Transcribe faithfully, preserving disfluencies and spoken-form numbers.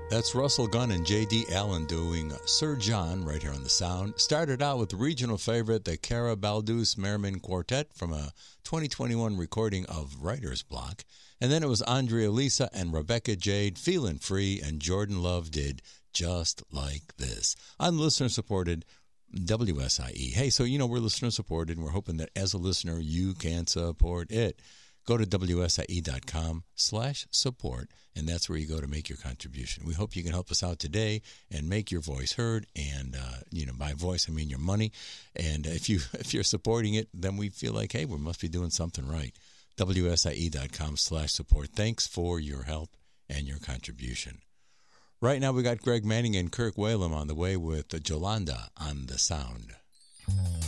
That's Russell Gunn and J D Allen doing Sir John right here on the Sound. Started out with the regional favorite, the Cara Baldus Merriman Quartet from a twenty twenty-one recording of Writer's Block. And then it was Andrea Lisa and Rebecca Jade, Feelin' Free, and Jordan Love did Just Like This on listener-supported W S I E. Hey, so you know we're listener-supported, and we're hoping that as a listener you can support it. Go to W S I E dot com slash support, and that's where you go to make your contribution. We hope you can help us out today and make your voice heard. And, uh, you know, by voice, I mean your money. And if, you, if you're supporting it, then we feel like, hey, we must be doing something right. W S I E dot com slash support. Thanks for your help and your contribution. Right now we got Greg Manning and Kirk Whalum on the way with Jolanda on the Sound.